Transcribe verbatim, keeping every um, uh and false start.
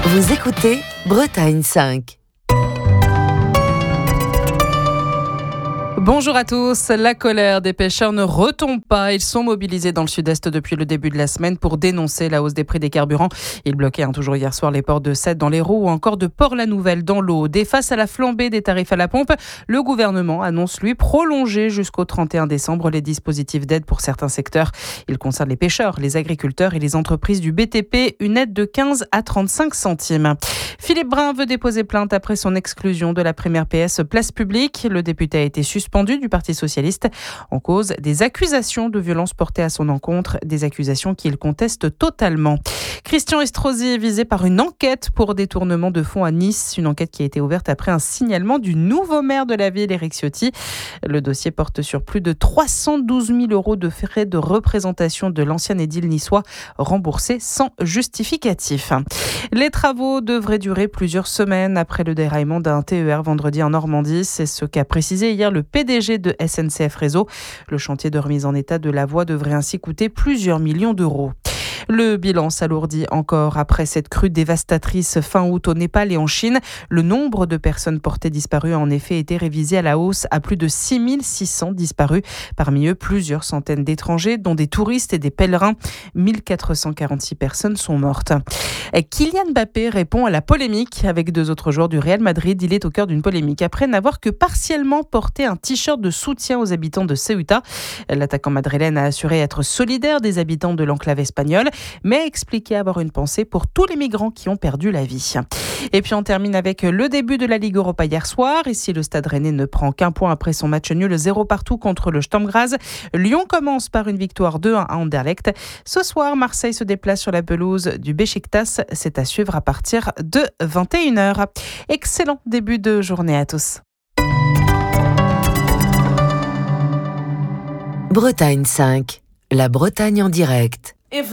Vous écoutez Bretagne cinq. Bonjour à tous. La colère des pêcheurs ne retombe pas. Ils sont mobilisés dans le sud-est depuis le début de la semaine pour dénoncer la hausse des prix des carburants. Ils bloquaient hein, toujours hier soir les ports de Sète dans l'Hérault ou encore de Port-la-Nouvelle dans l'Aude. Et face à la flambée des tarifs à la pompe, le gouvernement annonce lui prolonger jusqu'au trente et un décembre les dispositifs d'aide pour certains secteurs. Il concerne les pêcheurs, les agriculteurs et les entreprises du B T P. Une aide de quinze à trente-cinq centimes. Philippe Brun veut déposer plainte après son exclusion de la première P S Place Publique. Le député a été suspendu du Parti socialiste en cause des accusations de violence portées à son encontre, des accusations qu'il conteste totalement. Christian Estrosi est visé par une enquête pour détournement de fonds à Nice, une enquête qui a été ouverte après un signalement du nouveau maire de la ville, Éric Ciotti. Le dossier porte sur plus de trois cent douze mille euros de frais de représentation de l'ancien édile niçois remboursés sans justificatif. Les travaux devraient durer plusieurs semaines après le déraillement d'un T E R vendredi en Normandie. C'est ce qu'a précisé hier le P D G de S N C F Réseau. Le chantier de remise en état de la voie devrait ainsi coûter plusieurs millions d'euros. Le bilan s'alourdit encore après cette crue dévastatrice fin août au Népal et en Chine. Le nombre de personnes portées disparues a en effet été révisé à la hausse à plus de six mille six cents disparus. Parmi eux, plusieurs centaines d'étrangers, dont des touristes et des pèlerins. mille quatre cent quarante-six personnes sont mortes. Kylian Mbappé répond à la polémique. Avec deux autres joueurs du Real Madrid, il est au cœur d'une polémique après n'avoir que partiellement porté un t-shirt de soutien aux habitants de Ceuta. L'attaquant madrilène a assuré être solidaire des habitants de l'enclave espagnole, mais a expliqué avoir une pensée pour tous les migrants qui ont perdu la vie. Et puis on termine avec le début de la Ligue Europa hier soir. Ici, le Stade Rennais ne prend qu'un point après son match nul zéro partout contre le Sturm Graz. Lyon commence par une victoire deux un à Anderlecht. Ce soir, Marseille se déplace sur la pelouse du Beşiktaş. C'est à suivre à partir de vingt et une heures. Excellent début de journée à tous. Bretagne cinq, la Bretagne en direct.